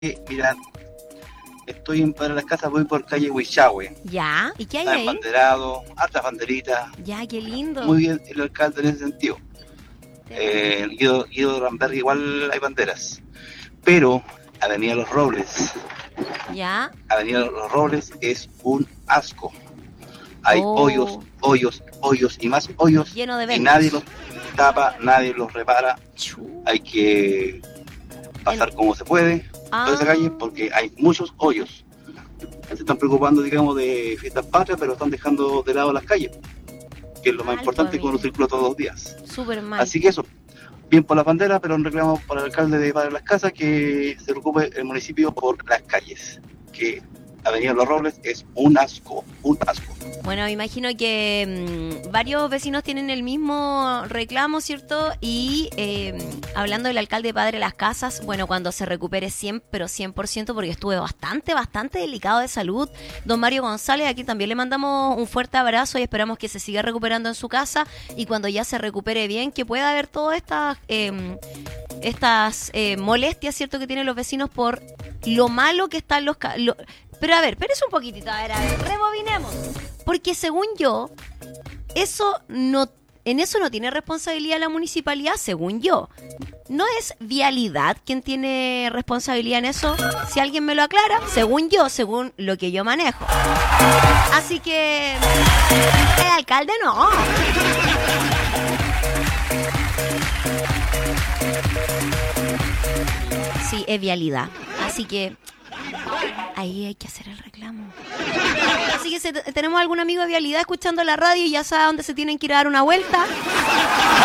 Mira, estoy en Padre Las Casas, voy por calle Huichahue. ¿Ya? ¿Y qué hay Está ahí? embanderado, altas banderitas. Ya, qué lindo. Muy bien el alcalde en ese sentido. Qué bueno. Guido Ramberg igual hay banderas. Pero Avenida Los Robles, ¿Ya? Avenida Los Robles es un asco. Hay hoyos, Oh, hoyos, hoyos y más hoyos lleno de y nadie los ventas. tapa, nadie los repara. Chu. Hay que En- pasar como se puede por esa calle Ah, porque hay muchos hoyos. Se están preocupando, digamos, de fiestas patrias, pero están dejando de lado las calles, que es lo más mal, pues importante con los amigo. círculos todos los días. Súper mal. Así que eso, bien por las banderas, pero un reclamo para el alcalde de Padre Las Casas que se preocupe el municipio por las calles, que Avenida Los Robles es un asco, un asco. Bueno, me imagino que varios vecinos tienen el mismo reclamo, ¿cierto? Y hablando del alcalde Padre Las Casas, bueno, cuando se recupere 100, pero 100%, porque estuve bastante delicado de salud. Don Mario González, aquí también le mandamos un fuerte abrazo y esperamos que se siga recuperando en su casa y cuando ya se recupere bien, que pueda haber todas estas molestias, ¿cierto? Que tienen los vecinos por lo malo que están pero a ver, espérese un poquitito, a ver, rebobinemos. Porque según yo, eso no, en eso no tiene responsabilidad la municipalidad, según yo. ¿No es Vialidad quien tiene responsabilidad en eso? Si alguien me lo aclara, según yo, según lo que yo manejo. Así que el alcalde no. Sí, es Vialidad. Así que ahí hay que hacer el reclamo. Así que si tenemos algún amigo de Vialidad escuchando la radio y ya sabe dónde se tienen que ir a dar una vuelta,